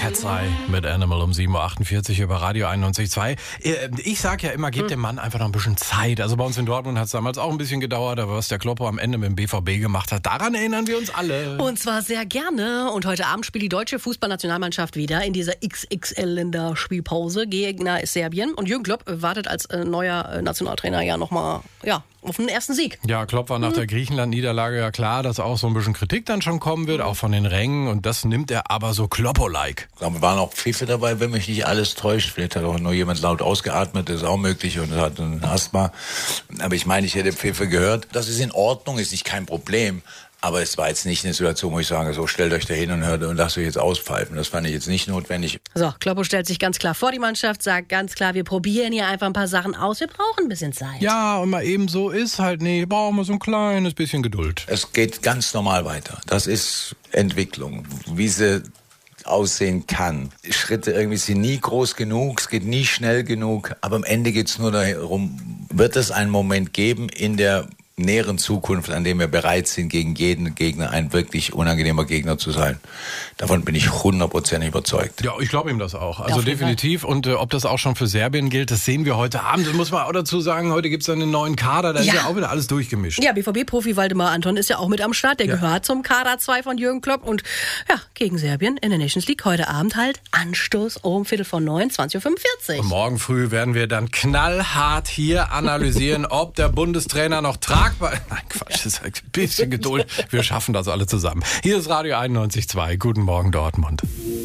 Cat's Eye mit Animal um 7.48 Uhr über Radio 91.2. Ich sag ja immer, gebt dem Mann einfach noch ein bisschen Zeit. Also bei uns in Dortmund hat es damals auch ein bisschen gedauert, aber was der Kloppo am Ende mit dem BVB gemacht hat, daran erinnern wir uns alle. Und zwar sehr gerne. Und heute Abend spielt die deutsche Fußballnationalmannschaft wieder in dieser XXL-Länderspielpause. Gegner ist Serbien. Und Jürgen Klopp wartet als neuer Nationaltrainer ja nochmal auf den ersten Sieg. Ja, Klopp war nach der Griechenland-Niederlage ja klar, dass auch so ein bisschen Kritik dann schon kommen wird, auch von den Rängen. Und das nimmt er aber so Kloppo-like. Da waren auch Pfiffe dabei, wenn mich nicht alles täuscht. Vielleicht hat auch nur jemand laut ausgeatmet, das ist auch möglich, und hat ein Asthma. Aber ich meine, ich hätte Pfiffe gehört. Das ist in Ordnung, ist nicht kein Problem. Aber es war jetzt nicht eine Situation, wo ich sage, so stellt euch da hin und lasst euch jetzt auspfeifen. Das fand ich jetzt nicht notwendig. So, Kloppo stellt sich ganz klar vor die Mannschaft, sagt ganz klar, wir probieren hier einfach ein paar Sachen aus. Wir brauchen ein bisschen Zeit. Ja, und mal eben so ist halt nicht. Brauchen wir so ein kleines bisschen Geduld. Es geht ganz normal weiter. Das ist Entwicklung, wie sie aussehen kann. Schritte irgendwie sind nie groß genug, es geht nie schnell genug. Aber am Ende geht es nur darum, wird es einen Moment geben in der näheren Zukunft, an dem wir bereit sind, gegen jeden Gegner ein wirklich unangenehmer Gegner zu sein. Davon bin ich 100% überzeugt. Ja, ich glaube ihm das auch. Also definitiv. Und ob das auch schon für Serbien gilt, das sehen wir heute Abend. Das muss man auch dazu sagen, heute gibt es einen neuen Kader, da ist ja auch wieder alles durchgemischt. Ja, BVB-Profi Waldemar Anton ist ja auch mit am Start. Der gehört zum Kader 2 von Jürgen Klopp. Und ja, gegen Serbien in der Nations League heute Abend halt Anstoß um 8:45, 20:45 Uhr. Und morgen früh werden wir dann knallhart hier analysieren, ob der Bundestrainer noch tragbar... Nein, Quatsch, das ist ein bisschen Geduld. Wir schaffen das alle zusammen. Hier ist Radio 91.2. Guten Morgen, Dortmund.